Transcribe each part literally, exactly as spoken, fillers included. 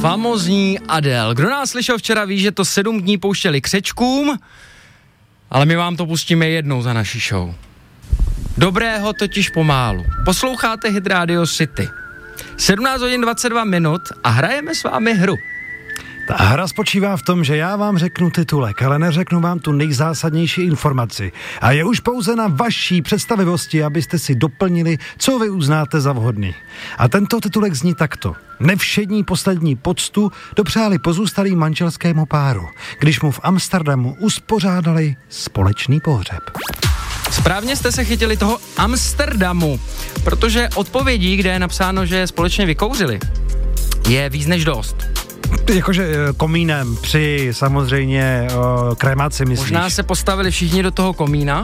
Famózní Adele. Kdo nás slyšel včera, ví, že to sedm dní pouštěli křečkům, ale my vám to pustíme jednou za naší show. Dobrého totiž pomálu. Posloucháte Hit Radio City. sedmnáct hodin dvacet dva minut a hrajeme s vámi hru. Ta hra spočívá v tom, že já vám řeknu titulek, ale neřeknu vám tu nejzásadnější informaci. A je už pouze na vaší představivosti, abyste si doplnili, co vy uznáte za vhodný. A tento titulek zní takto. Nevšední poslední poctu dopřáli pozůstalým manželskému páru, když mu v Amsterdamu uspořádali společný pohřeb. Správně jste se chytili toho Amsterdamu, protože odpovědí, kde je napsáno, že společně vykouřili, je víc než dost. Jakože komínem, při samozřejmě o, kremaci, myslíš? Možná se postavili všichni do toho komína.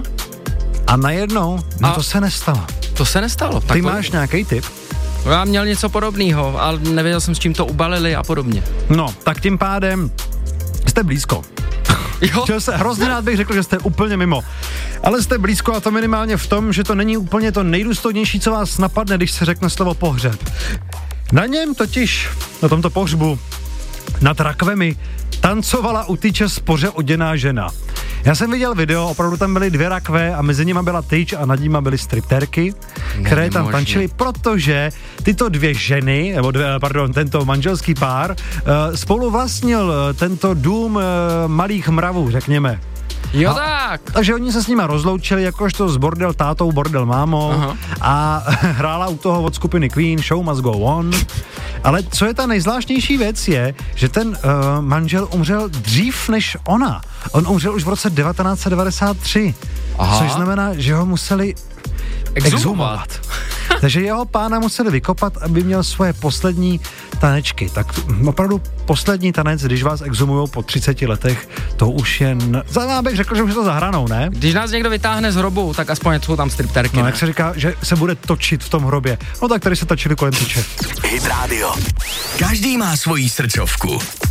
A najednou, no a to se nestalo. To se nestalo. Ty tak máš nějaký tip? Já měl něco podobného, ale nevěděl jsem, s čím to ubalili a podobně. No, tak tím pádem jste blízko. Jo? Čeho se hrozně rád bych řekl, že jste úplně mimo. Ale jste blízko a to minimálně v tom, že to není úplně to nejdůstojnější, co vás napadne, když se řekne slovo pohřeb. Na něm totiž, na tomto pohřbu, nad rakvemi, tancovala u tyče spoře oděná žena. Já jsem viděl video, opravdu tam byly dvě rakve a mezi nimi byla tyč a nad nimi byly striptérky, které tam tančily, protože tyto dvě ženy, nebo dvě, pardon, tento manželský pár uh, spolu vlastnil tento dům uh, malých mravů, řekněme. Jo, a, tak. Takže oni se s nima rozloučili, jakožto s bordel tátou, bordel mámou. Aha. A hrála u toho od skupiny Queen Show Must Go On. Ale co je ta nejzvláštnější věc je, že ten uh, manžel umřel dřív než ona. On umřel už v roce devatenáct set devadesát tři. Aha. Což znamená, že ho museli exhumovat. Takže jeho pána museli vykopat, aby měl svoje poslední tanečky. Tak opravdu poslední tanec, když vás exhumujou po třiceti letech, to už je... N... Za bych řekl, že už je to za hranou, ne? Když nás někdo vytáhne z hrobu, tak aspoň jsou tam stripterky. No, ne? Jak se říká, že se bude točit v tom hrobě. No tak tady se točili kolem tyče. Hit Radio. Každý má svoji srdcovku.